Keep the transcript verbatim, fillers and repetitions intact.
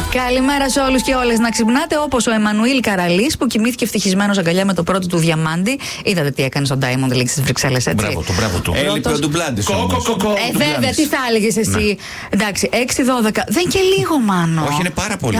Καλημέρα σε όλους και όλες. Να ξυπνάτε όπως ο Εμμανουήλ Καραλής που κοιμήθηκε ευτυχισμένος αγκαλιά με το πρώτο του διαμάντι. Είδατε τι έκανε στο Diamond League στις Βρυξέλλες, έτσι. Μπράβο του, μπράβο του. Έλειπε ο Ντουμπλάντης. Ε, βέβαια, τι θα έλεγες εσύ. Εντάξει, έξι δώδεκα. Δεν και λίγο, Μάνο. Όχι, είναι πάρα πολύ.